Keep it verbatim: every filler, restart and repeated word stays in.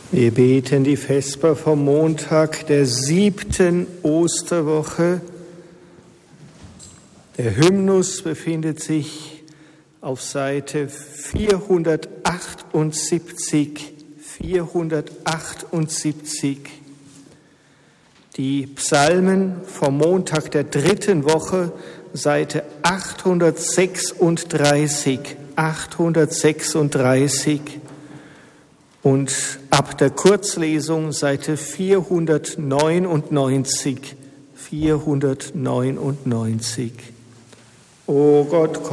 Wir beten die Vesper vom Montag der siebten Osterwoche. Der Hymnus befindet sich auf Seite vierhundertachtundsiebzig. vierhundertachtundsiebzig. Die Psalmen vom Montag der dritten Woche, Seite achthundertsechsunddreißig. achthundertsechsunddreißig. Und ab der Kurzlesung Seite vierhundertneunundneunzig. vierhundertneunundneunzig. O Gott,